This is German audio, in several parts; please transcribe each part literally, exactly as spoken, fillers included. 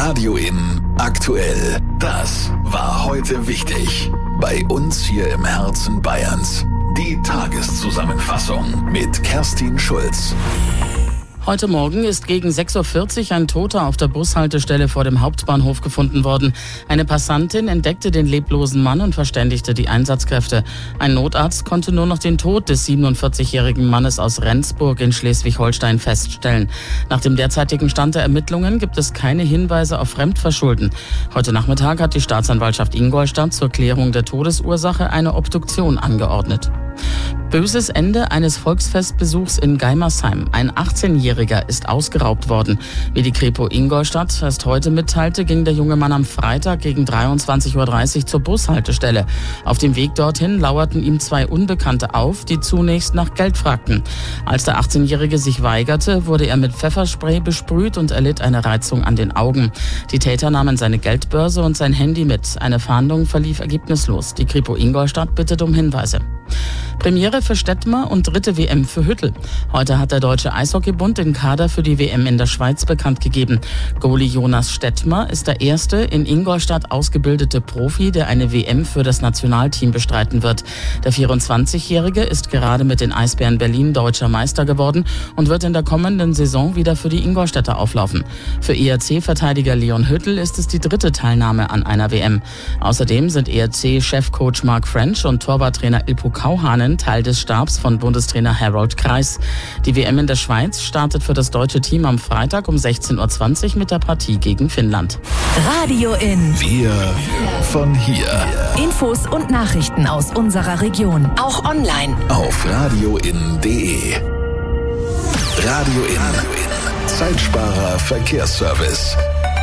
Radio In aktuell. Das war heute wichtig. Bei uns hier im Herzen Bayerns. Die Tageszusammenfassung mit Kerstin Schulz. Heute Morgen ist gegen sechs Uhr vierzig ein Toter auf der Bushaltestelle vor dem Hauptbahnhof gefunden worden. Eine Passantin entdeckte den leblosen Mann und verständigte die Einsatzkräfte. Ein Notarzt konnte nur noch den Tod des siebenundvierzigjährigen Mannes aus Rendsburg in Schleswig-Holstein feststellen. Nach dem derzeitigen Stand der Ermittlungen gibt es keine Hinweise auf Fremdverschulden. Heute Nachmittag hat die Staatsanwaltschaft Ingolstadt zur Klärung der Todesursache eine Obduktion angeordnet. Böses Ende eines Volksfestbesuchs in Geimersheim. Ein achtzehnjähriger ist ausgeraubt worden. Wie die Kripo Ingolstadt erst heute mitteilte, ging der junge Mann am Freitag gegen dreiundzwanzig Uhr dreißig zur Bushaltestelle. Auf dem Weg dorthin lauerten ihm zwei Unbekannte auf, die zunächst nach Geld fragten. Als der achtzehnjährige sich weigerte, wurde er mit Pfefferspray besprüht und erlitt eine Reizung an den Augen. Die Täter nahmen seine Geldbörse und sein Handy mit. Eine Fahndung verlief ergebnislos. Die Kripo Ingolstadt bittet um Hinweise. Premiere für Stettmer und dritte W M für Hüttl. Heute hat der Deutsche Eishockeybund den Kader für die W M in der Schweiz bekannt gegeben. Goalie Jonas Stettmer ist der erste in Ingolstadt ausgebildete Profi, der eine W M für das Nationalteam bestreiten wird. Der vierundzwanzigjährige ist gerade mit den Eisbären Berlin deutscher Meister geworden und wird in der kommenden Saison wieder für die Ingolstädter auflaufen. Für E R C-Verteidiger Leon Hüttl ist es die dritte Teilnahme an einer W M. Außerdem sind E R C-Chefcoach Mark French und Torwarttrainer Ilpo Kauhanen Teil des Stabs von Bundestrainer Harold Kreis. Die W M in der Schweiz startet für das deutsche Team am Freitag um sechzehn Uhr zwanzig mit der Partie gegen Finnland. Radio In. Wir von hier. Infos und Nachrichten aus unserer Region. Auch online. Auf radioin punkt de. Radio In. Zeitsparer Verkehrsservice.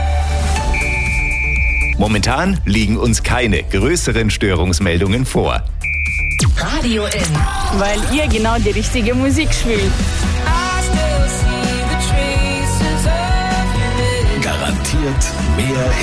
Momentan liegen uns keine größeren Störungsmeldungen vor. Radio In. Weil ihr genau die richtige Musik spielt. Garantiert mehr